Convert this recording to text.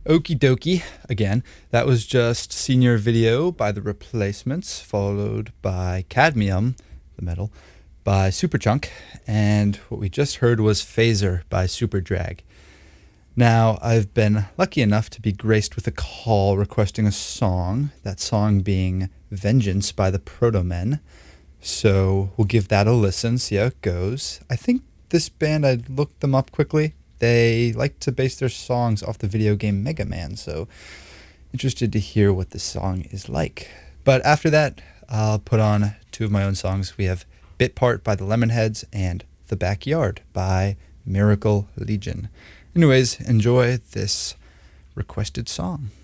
Okie dokie. Again, that was just Senior Video by The Replacements, followed by Cadmium, the metal, by Superchunk, and what we just heard was Phaser by Superdrag. Now, I've been lucky enough to be graced with a call requesting a song, that song being Vengeance by the Proto-Men. So we'll give that a listen, see how it goes. I think this band, I looked them up quickly. They like to base their songs off the video game Mega Man, so interested to hear what this song is like. But after that, I'll put on two of my own songs. We have Bit Part by the Lemonheads and The Backyard by Miracle Legion. Anyways, enjoy this requested song.